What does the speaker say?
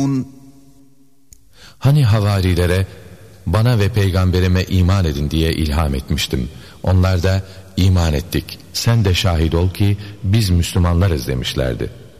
Hani havarilere bana ve peygamberime iman edin diye ilham etmiştim. Onlar da iman ettik, sen de şahit ol ki biz Müslümanlarız demişlerdi.